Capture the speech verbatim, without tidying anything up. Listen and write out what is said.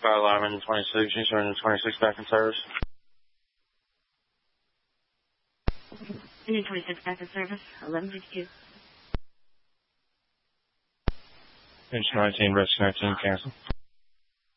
five Lineman twenty-six, you turn the twenty-six back in service. Union twenty-six back in service, eleven fifty-two. Inch nineteen, Rescue nineteen, cancel.